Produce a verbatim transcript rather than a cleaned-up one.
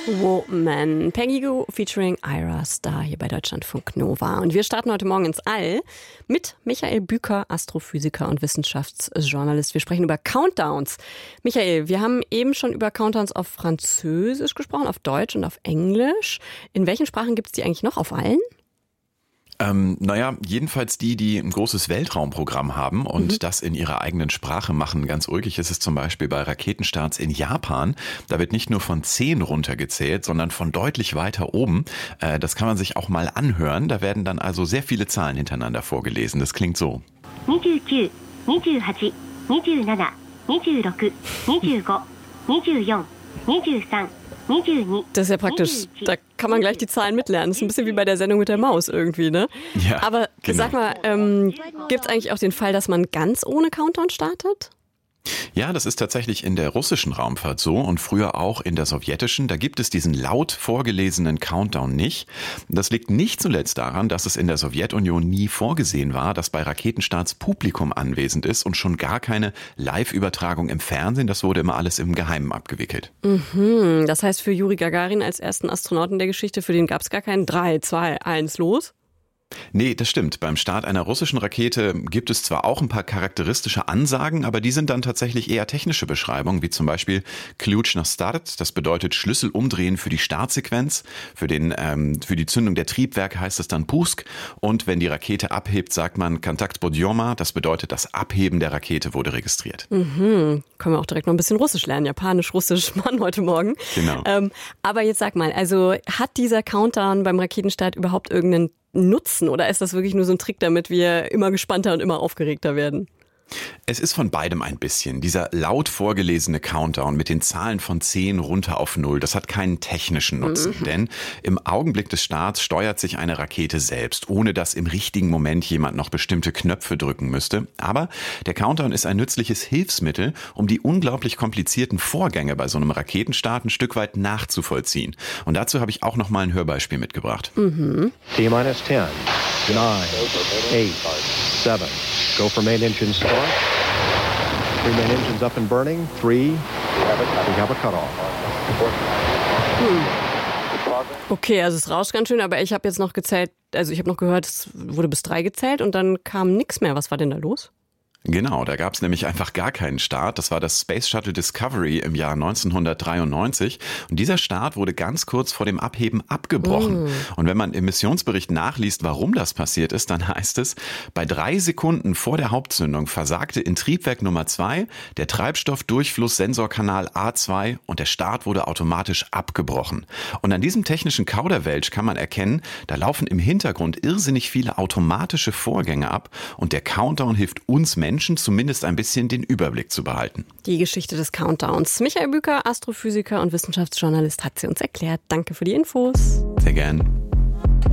Woman, Peggy Gou featuring Ira Star hier bei Deutschlandfunk Nova. Und wir starten heute Morgen ins All mit Michael Büker, Astrophysiker und Wissenschaftsjournalist. Wir sprechen über Countdowns. Michael, wir haben eben schon über Countdowns auf Französisch gesprochen, auf Deutsch und auf Englisch. In welchen Sprachen gibt es die eigentlich noch, auf allen? Ähm, naja, jedenfalls die, die ein großes Weltraumprogramm haben und mhm. das in ihrer eigenen Sprache machen. Ganz ulkig ist es zum Beispiel bei Raketenstarts in Japan. Da wird nicht nur von zehn runtergezählt, sondern von deutlich weiter oben. Äh, das kann man sich auch mal anhören. Da werden dann also sehr viele Zahlen hintereinander vorgelesen. Das klingt so. neunundneunzig, neunundachtzig, neunundneunzig, neunundfünfzig, neunundvierundzwanzig, neununddreißig. Das ist ja praktisch, da kann man gleich die Zahlen mitlernen. Das ist ein bisschen wie bei der Sendung mit der Maus irgendwie, ne? Ja, aber genau. Sag mal, ähm, gibt es eigentlich auch den Fall, dass man ganz ohne Countdown startet? Ja, das ist tatsächlich in der russischen Raumfahrt so und früher auch in der sowjetischen. Da gibt es diesen laut vorgelesenen Countdown nicht. Das liegt nicht zuletzt daran, dass es in der Sowjetunion nie vorgesehen war, dass bei Raketenstarts Publikum anwesend ist und schon gar keine Live-Übertragung im Fernsehen. Das wurde immer alles im Geheimen abgewickelt. Mhm. Das heißt, für Juri Gagarin als ersten Astronauten der Geschichte, für den gab es gar keinen drei, zwei, eins, los? Nee, das stimmt. Beim Start einer russischen Rakete gibt es zwar auch ein paar charakteristische Ansagen, aber die sind dann tatsächlich eher technische Beschreibungen, wie zum Beispiel Ключ на старт, das bedeutet Schlüssel umdrehen für die Startsequenz. Für, den, ähm, für die Zündung der Triebwerke heißt es dann Pusk. Und wenn die Rakete abhebt, sagt man Kontakt podъема, das bedeutet, das Abheben der Rakete wurde registriert. Mhm. Können wir auch direkt noch ein bisschen Russisch lernen, Japanisch, Russisch, Mann, heute Morgen. Genau. Ähm, aber jetzt sag mal, also hat dieser Countdown beim Raketenstart überhaupt irgendeinen Nutzen oder ist das wirklich nur so ein Trick, damit wir immer gespannter und immer aufgeregter werden? Es ist von beidem ein bisschen. Dieser laut vorgelesene Countdown mit den Zahlen von zehn runter auf null, das hat keinen technischen Nutzen. Mhm. Denn im Augenblick des Starts steuert sich eine Rakete selbst, ohne dass im richtigen Moment jemand noch bestimmte Knöpfe drücken müsste. Aber der Countdown ist ein nützliches Hilfsmittel, um die unglaublich komplizierten Vorgänge bei so einem Raketenstart ein Stück weit nachzuvollziehen. Und dazu habe ich auch noch mal ein Hörbeispiel mitgebracht. Mhm. T-minus zehn, neun, acht, sieben, go for main engine start. Three main engines up and burning. Three. We have a cutoff. Hm. Okay, also es rauscht ganz schön, aber ich habe jetzt noch gezählt, also ich habe noch gehört, es wurde bis drei gezählt und dann kam nichts mehr. Was war denn da los? Genau, da gab es nämlich einfach gar keinen Start. Das war das Space Shuttle Discovery im Jahr neunzehnhundertdreiundneunzig. Und dieser Start wurde ganz kurz vor dem Abheben abgebrochen. Mm. Und wenn man im Missionsbericht nachliest, warum das passiert ist, dann heißt es, bei drei Sekunden vor der Hauptzündung versagte in Triebwerk Nummer zwei der Treibstoffdurchflusssensorkanal A zwei und der Start wurde automatisch abgebrochen. Und an diesem technischen Kauderwelsch kann man erkennen, da laufen im Hintergrund irrsinnig viele automatische Vorgänge ab und der Countdown hilft uns Menschen, Menschen zumindest ein bisschen den Überblick zu behalten. Die Geschichte des Countdowns. Michael Büker, Astrophysiker und Wissenschaftsjournalist, hat sie uns erklärt. Danke für die Infos. Sehr gern.